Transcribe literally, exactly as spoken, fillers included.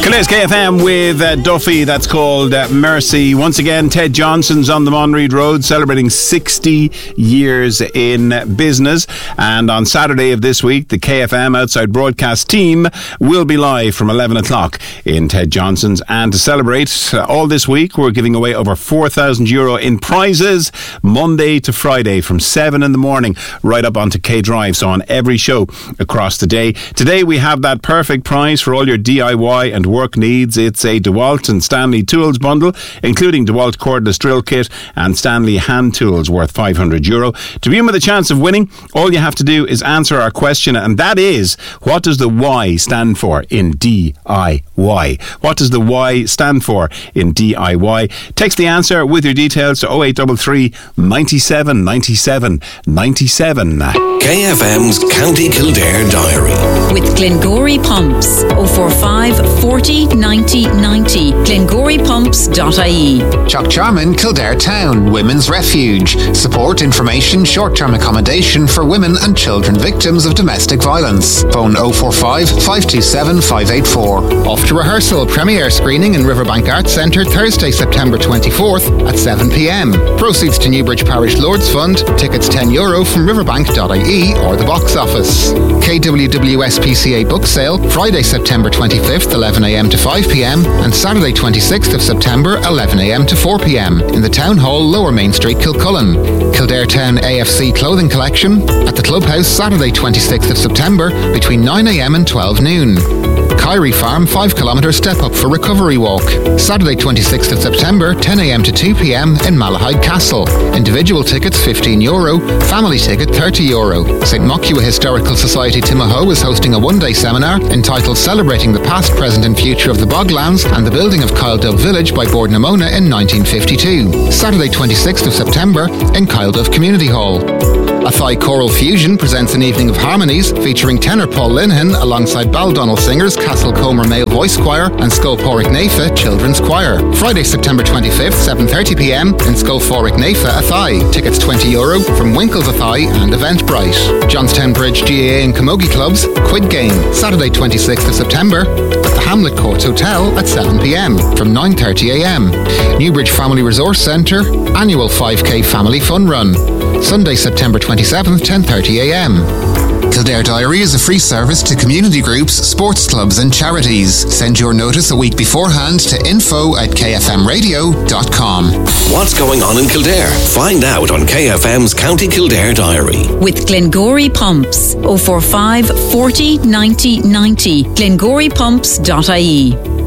Kildare K F M with uh, Duffy. That's called uh, Mercy. Once again, Ted Johnson's on the Monreid Road celebrating sixty years in business. And on Saturday of this week, the K F M Outside Broadcast team will be live from eleven o'clock in Ted Johnson's. And to celebrate uh, all this week, we're giving away over four thousand euro in prizes Monday to Friday from seven in the morning right up onto K Drive. So on every show across the day. Today we have that perfect prize for all your D I Y and work needs. It's a DeWalt and Stanley Tools bundle, including DeWalt cordless drill kit and Stanley hand tools worth five hundred euro. To be in with a chance of winning, all you have to do is answer our question, and that is, what does the Y stand for in D I Y? What does the Y stand for in D I Y? Text the answer with your details to oh eight three three, ninety-seven, ninety-seven, ninety-seven. K F M's County Kildare Diary. With Glengory Pumps. oh four five, forty, ninety, ninety. glengory pumps dot I E. Chuck Charman, Kildare Town, Women's Refuge. Support, information, short-term accommodation for women and children victims of domestic violence. Phone oh four five, five two seven, five eight four. Off to rehearsal, premiere screening in Riverbank Arts Centre Thursday, September twenty-fourth at seven p.m. Proceeds to Newbridge Parish Lords Fund. Tickets ten euro from riverbank dot I E or the box office. K W W S P C A book sale Friday, September twenty-fifth, eleven a.m. to five p.m. and Saturday twenty-sixth of September, eleven a.m. to four p.m. in the Town Hall, Lower Main Street, Kilcullen. Kildare Town A F C clothing collection at the Clubhouse Saturday twenty-sixth of September between nine a.m. and twelve noon. Kyrie Farm five kilometre step up for recovery walk. Saturday twenty-sixth of September, ten a.m. to two p.m. in Malahide Castle. Individual tickets fifteen euro, family ticket thirty euro. Saint Mocua Historical Society Timahoe is hosting a one-day seminar entitled Celebrating the Past, Present and Future of the Boglands and the Building of Kyledove Village by Bord na Móna in nineteen fifty-two. Saturday twenty-sixth of September in Kyledove Community Hall. Athy Choral Fusion presents an evening of harmonies featuring tenor Paul Linehan alongside Baldonnell Singers, Castle Comer Male Voice Choir and Scoporrick Nafa Children's Choir. Friday, September twenty-fifth, seven thirty p.m. in Scoporrick Nafa, Athy. Tickets twenty euro from Winkles Athy and Eventbrite. Johnstown Bridge G A A and Camogie Clubs Quid Game. Saturday, twenty-sixth of September at the Hamlet Courts Hotel at seven p.m. from nine thirty a.m. Newbridge Family Resource Centre Annual five K Family Fun Run. Sunday, September twenty-seventh, ten thirty a.m. Kildare Diary is a free service to community groups, sports clubs and charities. Send your notice a week beforehand to info at k f m radio dot com. What's going on in Kildare? Find out on K F M's County Kildare Diary. With Glengory Pumps. oh four five, forty, ninety, ninety. glengory pumps dot I E.